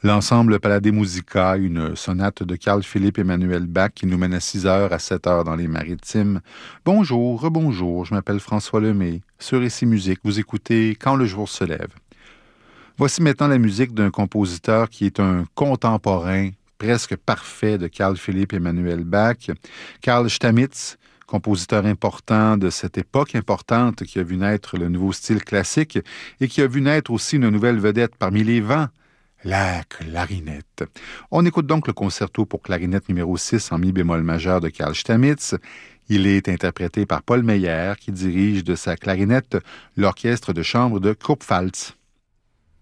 L'ensemble Palade Musica, une sonate de Carl Philipp Emanuel Bach qui nous mène à 6 heures à 7 heures dans les Maritimes. Bonjour, rebonjour, je m'appelle François Lemay. Sur Ici Musique, vous écoutez Quand le jour se lève. Voici maintenant la musique d'un compositeur qui est un contemporain presque parfait de Carl Philipp Emanuel Bach, Carl Stamitz, compositeur important de cette époque importante qui a vu naître le nouveau style classique et qui a vu naître aussi une nouvelle vedette parmi les vents, la clarinette. On écoute donc le concerto pour clarinette numéro 6 en mi bémol majeur de Carl Stamitz. Il est interprété par Paul Meyer qui dirige de sa clarinette l'orchestre de chambre de Kurpfalz.